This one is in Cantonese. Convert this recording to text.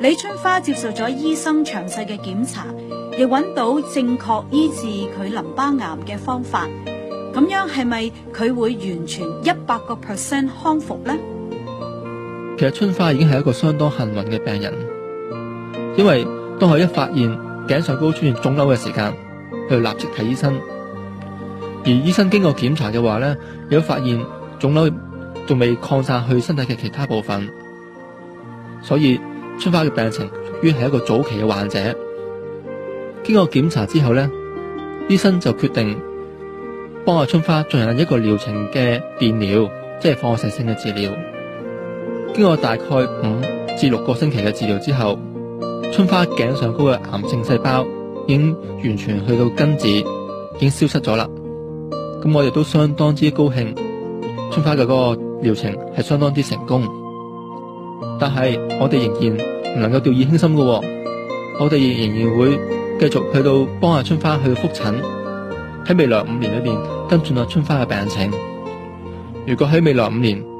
李春花接受咗醫生詳細嘅檢查，亦揾到正確醫治佢淋巴癌嘅方法。咁樣係咪佢會完全100% 康復呢？ 其實春花已經係一個相當幸運嘅病人，因為當佢一發現頸上高出現腫瘤嘅時間，佢就立即睇醫生。而醫生經過檢查嘅話呢，亦都發現腫瘤仲未擴散去身體嘅其他部分，所以春花嘅病情屬於係一個早期嘅患者。經過檢查之後呢，醫生就決定幫阿春花進行一個療程嘅電療，即係放射性嘅治療。經過大概5至6個星期嘅治療之後，春花頸上高嘅癌症細胞已經完全去到根治，已經消失咗啦。咁我哋都相當之高興，春花嘅嗰個療程係相當之成功。但係我哋仍然唔能夠掉以輕心嘅，我哋仍然會繼續去到幫阿春花去到復診，喺未來5年裏邊跟進阿春花嘅病情。如果喺未來5年